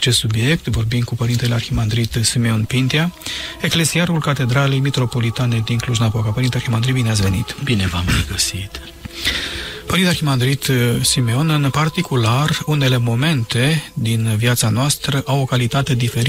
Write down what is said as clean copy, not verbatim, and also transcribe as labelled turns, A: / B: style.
A: acest subiect. Vorbim cu Părintele Arhimandrit Simeon Pintea, eclesiarul Catedralei Mitropolitane din Cluj-Napoca. Părinte Arhimandrit, bine ați venit!
B: Bine v-am regăsit!
A: Părinte Arhimandrit Simeon, în particular, unele momente din viața noastră au o calitate diferită